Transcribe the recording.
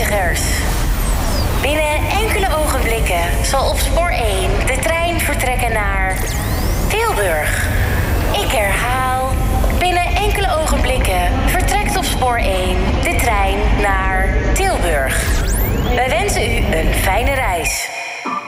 reizigers. Binnen enkele ogenblikken zal op spoor 1 de trein vertrekken naar Tilburg. Ik herhaal, binnen enkele ogenblikken vertrekt op spoor 1 de trein naar Tilburg. Wij wensen u een fijne reis.